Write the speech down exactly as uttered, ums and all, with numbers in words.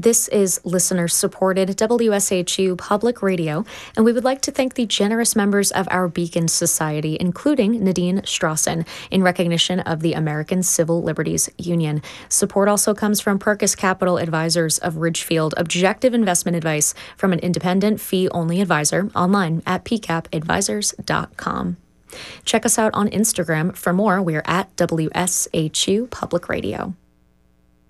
This is listener-supported W S H U Public Radio, and we would like to thank the generous members of our Beacon Society, including Nadine Strawson, in recognition of the American Civil Liberties Union. Support also comes from Perkus Capital Advisors of Ridgefield, objective investment advice from an independent, fee-only advisor, online at p cap advisors dot com. Check us out on Instagram for more. We're at W S H U Public Radio.